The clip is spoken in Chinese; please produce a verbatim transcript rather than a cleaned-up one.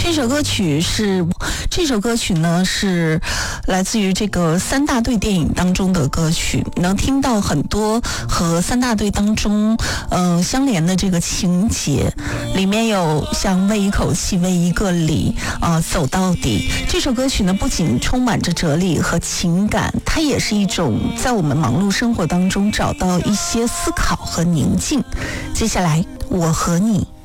这首歌曲是这首歌曲呢是来自于这个三大队电影当中的歌曲，能听到很多和三大队当中嗯、呃、相连的这个情节，里面有像为一口气为一个理啊、呃、走到底。这首歌曲呢不仅充满着哲理和情感，它也是一种在我们忙碌生活当中找到一些思考和宁静。接下来我和你